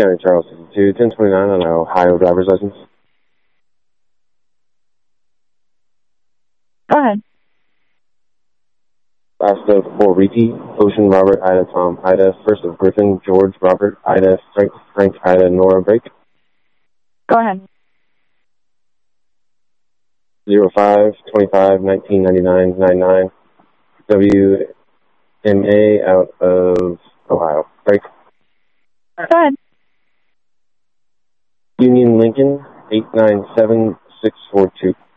County, Charleston, to 1029 on an Ohio driver's license. Go ahead. Last of 4 repeat, Ocean, Robert, Ida, Tom, Ida, first of Griffin, George, Robert, Ida, Frank, Ida, Nora, break. Go ahead. 05-25-1999-99, WMA out of Ohio, break. Go ahead. Union, Lincoln, 897642.